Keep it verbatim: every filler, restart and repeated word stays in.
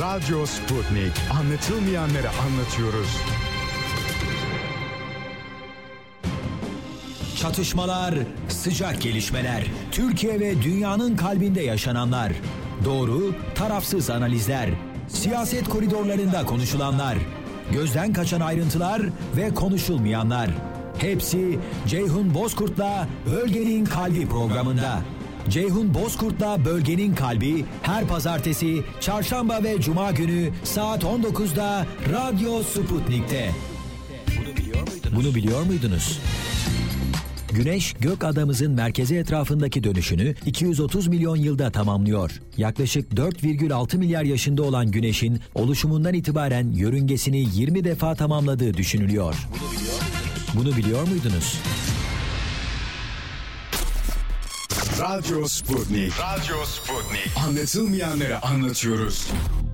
Radyo Sputnik. Anlatılmayanları anlatıyoruz. Çatışmalar, sıcak gelişmeler, Türkiye ve dünyanın kalbinde yaşananlar. Doğru, tarafsız analizler, siyaset koridorlarında konuşulanlar, gözden kaçan ayrıntılar ve konuşulmayanlar. Hepsi Ceyhun Bozkurt'la Bölgenin Kalbi programında. Ceyhun Bozkurt'la Bölgenin Kalbi her pazartesi, çarşamba ve cuma günü saat on dokuzda Radyo Sputnik'te. Bunu biliyor muydunuz? Bunu biliyor muydunuz? Güneş, gök adamımızın merkezi etrafındaki dönüşünü iki yüz otuz milyon yılda tamamlıyor. Yaklaşık dört virgül altı milyar yaşında olan Güneş'in oluşumundan itibaren yörüngesini yirmi defa tamamladığı düşünülüyor. Bunu biliyor muydunuz? Bunu biliyor muydunuz? Radyo Sputnik. Radyo Sputnik. Anlatılmayanları anlatıyoruz.